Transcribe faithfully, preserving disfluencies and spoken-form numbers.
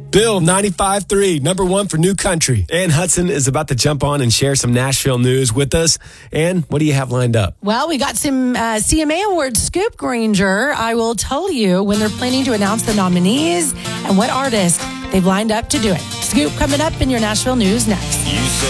Bill, ninety-five three, number one for new country. Ann Hudson is about to jump on and share some Nashville news with us. Ann, what do you have lined up? Well, we got some uh, C M A Awards scoop, Granger. I will tell you when they're planning to announce the nominees and what artists they've lined up to do it. Scoop coming up in your Nashville news next.